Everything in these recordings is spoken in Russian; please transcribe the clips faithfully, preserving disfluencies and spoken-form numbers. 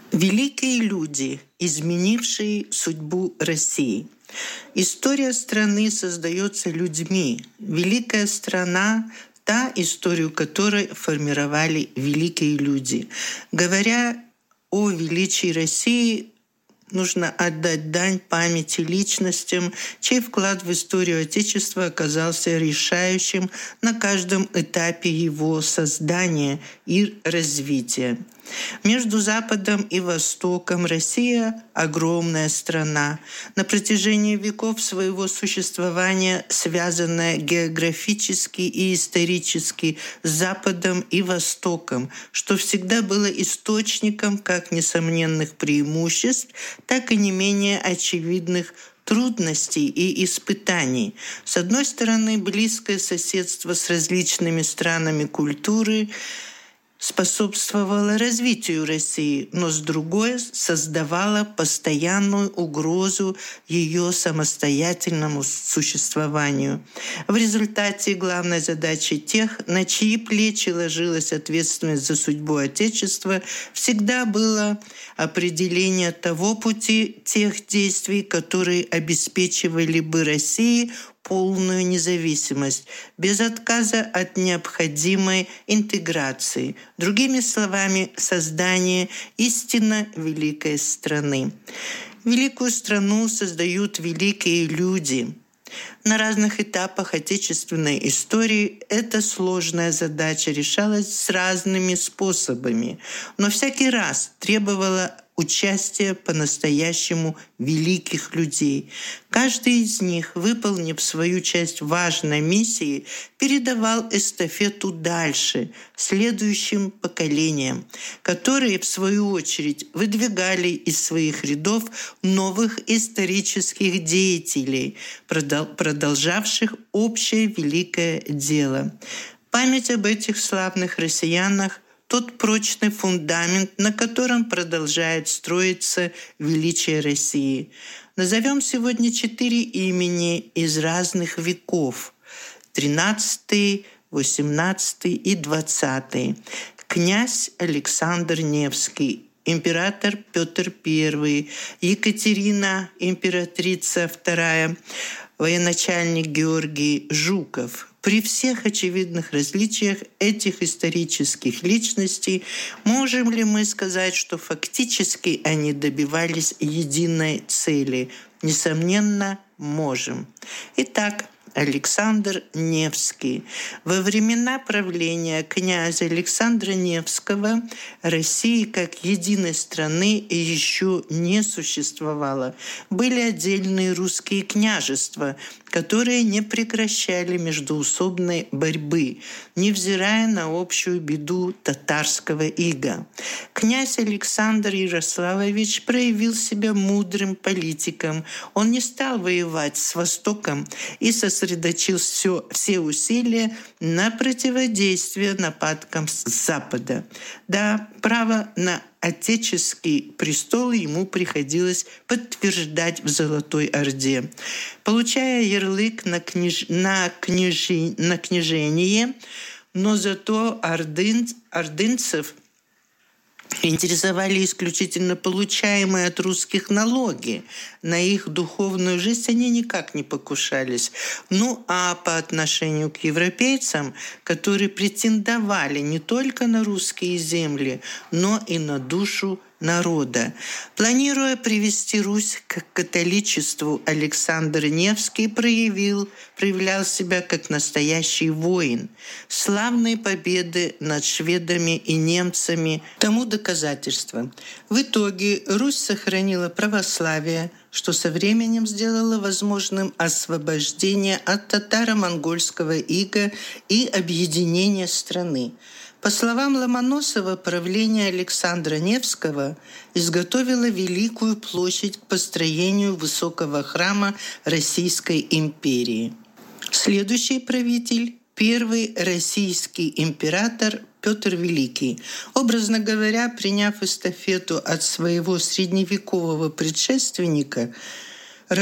Великие люди, изменившие судьбу России. История страны создается людьми. Великая страна – та, историю которой формировали великие люди. Говоря о величии России, нужно отдать дань памяти личностям, чей вклад в историю Отечества оказался решающим на каждом этапе его создания и развития. Между Западом и Востоком Россия – огромная страна, на протяжении веков своего существования связанная географически и исторически с Западом и Востоком, что всегда было источником как несомненных преимуществ, так и не менее очевидных трудностей и испытаний. С одной стороны, близкое соседство с различными странами культуры способствовало развитию России, но с другой создавало постоянную угрозу ее самостоятельному существованию. В результате главной задачей тех, на чьи плечи ложилась ответственность за судьбу Отечества, всегда было определение того пути, тех действий, которые обеспечивали бы России полную независимость, без отказа от необходимой интеграции. Другими словами, создание истинно великой страны. Великую страну создают великие люди. На разных этапах отечественной истории эта сложная задача решалась с разными способами, но всякий раз требовала участия по-настоящему великих людей. Каждый из них, выполнив свою часть важной миссии, передавал эстафету дальше, следующим поколениям, которые, в свою очередь, выдвигали из своих рядов новых исторических деятелей, продолжавших общее великое дело. Память об этих славных россиянах – тот прочный фундамент, на котором продолжает строиться величие России. Назовем сегодня четыре имени из разных веков – тринадцатый, восемнадцатый и двадцатый. Князь Александр Невский, император Петр Первый, Екатерина, императрица Вторая, военачальник Георгий Жуков. При всех очевидных различиях этих исторических личностей можем ли мы сказать, что фактически они добивались единой цели? Несомненно, можем. Итак, Александр Невский. Во времена правления князя Александра Невского России как единой страны еще не существовало. Были отдельные русские княжества, которые не прекращали междоусобной борьбы, невзирая на общую беду татарского ига. Князь Александр Ярославович проявил себя мудрым политиком. Он не стал воевать с Востоком и сосредоточил все, все усилия на противодействие нападкам с Запада. Да, право на отеческий престол ему приходилось подтверждать в Золотой Орде. Получая ярлык на, княж... на, княжи... на княжение, но зато ордын... ордынцев интересовали исключительно получаемые от русских налоги. На их духовную жизнь они никак не покушались. Ну а по отношению к европейцам, которые претендовали не только на русские земли, но и на душу народа. Планируя привести Русь к католичеству, Александр Невский проявил, проявлял себя как настоящий воин. Славные победы над шведами и немцами тому доказательство. В итоге Русь сохранила православие, что со временем сделало возможным освобождение от татаро-монгольского ига и объединение страны. По словам Ломоносова, правление Александра Невского изготовило Великую площадь к построению высокого храма Российской империи. Следующий правитель – первый российский император Петр Великий. Образно говоря, приняв эстафету от своего средневекового предшественника,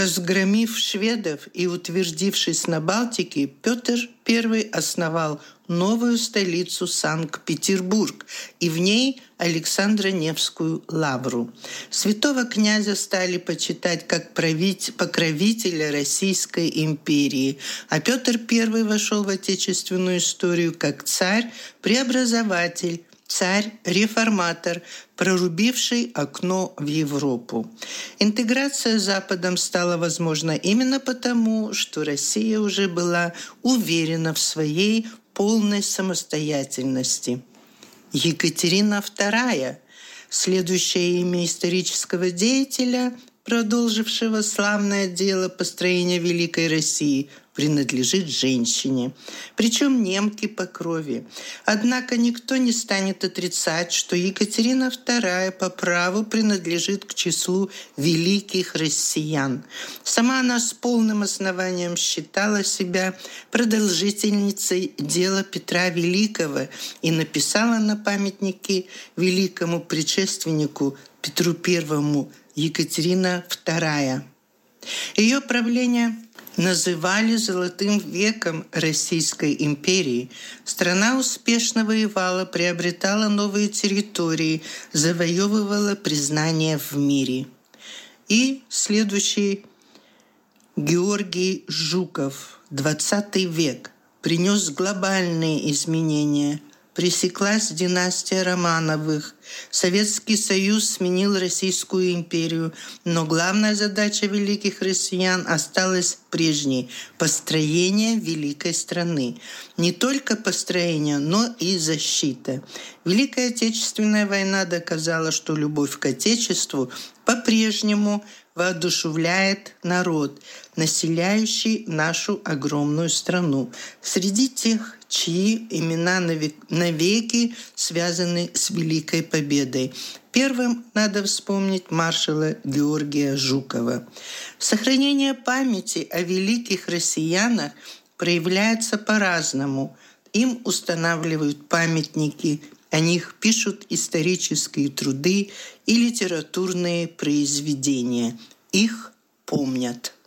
разгромив шведов и утвердившись на Балтике, Петр I основал новую столицу Санкт-Петербург и в ней Александра Невскую лавру. Святого князя стали почитать как покровителя Российской империи, а Петр Первый вошел в отечественную историю как царь-преобразователь, царь-реформатор, прорубивший окно в Европу. Интеграция с Западом стала возможна именно потому, что Россия уже была уверена в своей полной самостоятельности. Екатерина Вторая, следующее имя исторического деятеля, продолжившего славное дело построения Великой России, принадлежит женщине, причем немке по крови. Однако никто не станет отрицать, что Екатерина Вторая по праву принадлежит к числу великих россиян. Сама она с полным основанием считала себя продолжительницей дела Петра Великого и написала на памятнике великому предшественнику Петру Первому Екатерина Вторая. Ее правление называли «золотым веком Российской империи». Страна успешно воевала, приобретала новые территории, завоевывала признание в мире. И следующий Георгий Жуков, двадцатый век, принес глобальные изменения. Пресеклась династия Романовых. Советский Союз сменил Российскую империю, но главная задача великих россиян осталась прежней – построение великой страны. Не только построение, но и защита. Великая Отечественная война доказала, что любовь к Отечеству по-прежнему воодушевляет народ, населяющий нашу огромную страну. Среди тех, чьи имена навеки связаны с Великой Победой. Первым надо вспомнить маршала Георгия Жукова. Сохранение памяти о великих россиянах проявляется по-разному. Им устанавливают памятники, о них пишут исторические труды и литературные произведения. Их помнят.